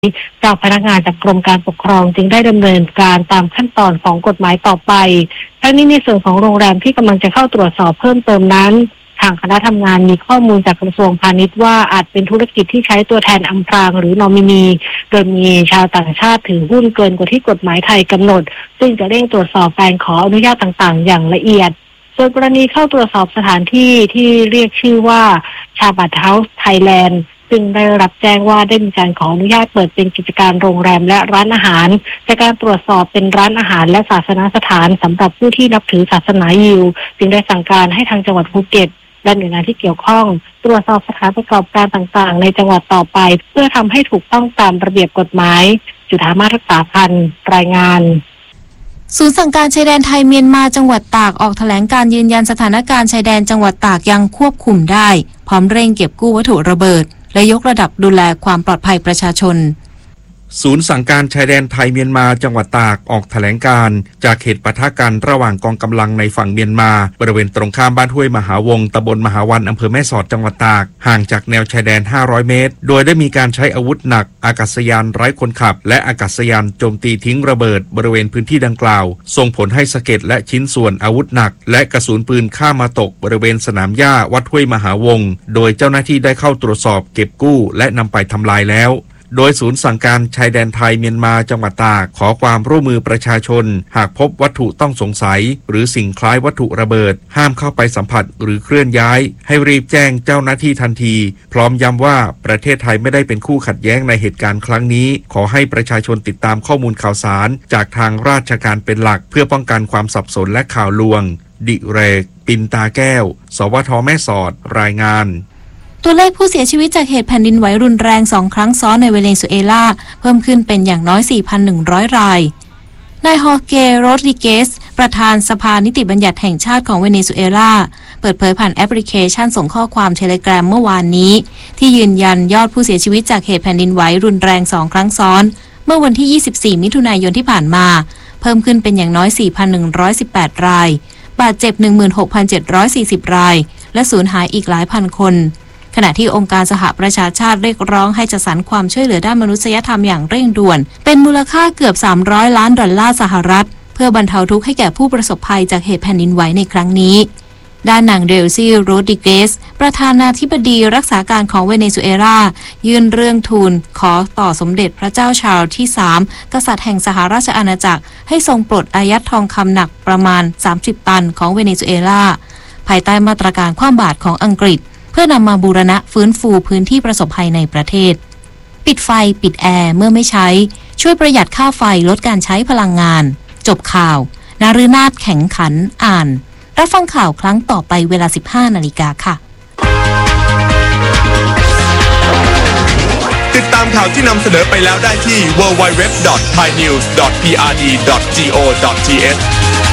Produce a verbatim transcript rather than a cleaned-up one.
เจ้าพนักงานจากกรมการปกครองจึงได้ดำเนินการตามขั้นตอนของกฎหมายต่อไปทั้งนี้ในส่วนของโรงแรมที่กำลังจะเข้าตรวจสอบเพิ่มเติมนั้นทางคณะทำงานมีข้อมูลจากกระทรวงพาณิชย์ว่าอาจเป็นธุรกิจที่ใช้ตัวแทนอำพรางหรือนอมินีโดยมีชาวต่างชาติถือหุ้นเกินกว่าที่กฎหมายไทยกำหนดซึ่งจะเร่งตรวจสอบการขออนุญาตต่างๆอย่างละเอียดส่วนกรณีเข้าตรวจสอบสถานที่ที่เรียกชื่อว่าชาบัตเฮาส์ไทยแลนด์ซึ่งได้รับแจ้งว่าได้มีการขออนุญาตเปิดเป็นกิจการโรงแรมและร้านอาหารจากการตรวจสอบเป็นร้านอาหารและศาสนสถานสำหรับผู้ที่นับถือศาสนายิวจึงได้สั่งการให้ทางจังหวัดภูเก็ตและหน่วยงานที่เกี่ยวข้องตรวจสอบสถานประกอบการต่างๆในจังหวัดต่อไปเพื่อทำให้ถูกต้องตามระเบียบกฎหมายจุฑามาศ รักษาพันธ์รายงานศูนย์สั่งการชายแดนไทยเมียนมาจังหวัดตากออกแถลงการยืนยันสถานการณ์ชายแดนจังหวัดตากยังควบคุมได้พร้อมเร่งเก็บกู้วัตถุระเบิดและยกระดับดูแลความปลอดภัยประชาชนศูนย์สั่งการชายแดนไทยเมียนมาจังหวัดตากออกแถลงการจากเหตุปะทะกันระหว่างกองกำลังในฝั่งเมียนมาบริเวณตรงข้ามบ้านห้วยมหาวงตำบลมหาวันอำเภอแม่สอดจังหวัดตากห่างจากแนวชายแดนห้าร้อยเมตรโดยได้มีการใช้อาวุธหนักอากาศยานไร้คนขับและอากาศยานโจมตีทิ้งระเบิดบริเวณพื้นที่ดังกล่าวส่งผลให้สะเก็ดและชิ้นส่วนอาวุธหนักและกระสุนปืนข้ามมาตกบริเวณสนามหญ้าวัดห้วยมหาวงโดยเจ้าหน้าที่ได้เข้าตรวจสอบเก็บกู้และนำไปทำลายแล้วโดยศูนย์สั่งการชายแดนไทยเมียนมาจังหวัดตากขอความร่วมมือประชาชนหากพบวัตถุต้องสงสัยหรือสิ่งคล้ายวัตถุระเบิดห้ามเข้าไปสัมผัสหรือเคลื่อนย้ายให้รีบแจ้งเจ้าหน้าที่ทันทีพร้อมย้ำว่าประเทศไทยไม่ได้เป็นคู่ขัดแย้งในเหตุการณ์ครั้งนี้ขอให้ประชาชนติดตามข้อมูลข่าวสารจากทางราชการเป็นหลักเพื่อป้องกันความสับสนและข่าวลวงดิเรกปินตาแก้วสวทแม่สอดรายงานตัวเลขผู้เสียชีวิตจากเหตุแผ่นดินไหวรุนแรงสองครั้งซ้อนในเวเนซุเอลาเพิ่มขึ้นเป็นอย่างน้อย สี่พันหนึ่งร้อย รายนายฮอร์เกโรดริเกสประธานสภานิติบัญญัติแห่งชาติของเวเนซุเอลาเปิดเผยผ่านแอปพลิเคชันส่งข้อความเทเลแกรมเมื่อวานนี้ที่ยืนยันยอดผู้เสียชีวิตจากเหตุแผ่นดินไหวรุนแรงสองครั้งซ้อนเมื่อวันที่ยี่สิบสี่มิถุนายนที่ผ่านมาเพิ่มขึ้นเป็นอย่างน้อย สี่พันหนึ่งร้อยสิบแปด รายบาดเจ็บ หนึ่งหมื่นหกพันเจ็ดร้อยสี่สิบ รายและสูญหายอีกหลายพันคนขณะที่องค์การสหประชาชาติเรียกร้องให้จัดสรรความช่วยเหลือด้านมนุษยธรรมอย่างเร่งด่วนเป็นมูลค่าเกือบสามร้อยล้านดอลลาร์สหรัฐเพื่อบรรเทาทุกข์ให้แก่ผู้ประสบภัยจากเหตุแผ่นดินไหวในครั้งนี้ด้านนางเดลซี่โรดริเกสประธานาธิบดีรักษาการของเวเนซุเอลายื่นเรื่องทูลขอต่อสมเด็จพระเจ้าชาร์ลส์ที่สามกษัตริย์แห่งสหราชอาณาจักรให้ทรงปลดอายัดทองคำหนักประมาณสามสิบตันของเวเนซุเอลาภายใต้มาตรการคว่ำบาตรของอังกฤษเพื่อนำมาบูรณะฟื้นฟูพื้นที่ประสบภัยในประเทศปิดไฟปิดแอร์เมื่อไม่ใช้ช่วยประหยัดค่าไฟลดการใช้พลังงานจบข่าวนาฤนาถแข็งขันอ่านรับฟังข่าวครั้งต่อไปเวลา สิบห้านาฬิกาค่ะติดตามข่าวที่นำเสนอไปแล้วได้ที่ ดับเบิลยู ดับเบิลยู ดับเบิลยู ดอท ไทยนิวส์ ดอท พี อาร์ ดี ดอท จี โอ ดอท ที เอช